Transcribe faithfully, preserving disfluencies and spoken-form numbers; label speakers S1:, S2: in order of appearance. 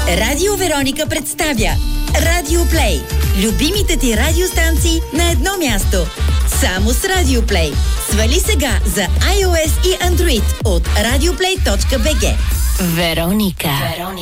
S1: Радио Вероника представя Радио Плей. Любимите ти радиостанции на едно място. Само с Радио Плей. Свали сега за iOS и Android от радиоплей точка би джи.
S2: Вероника.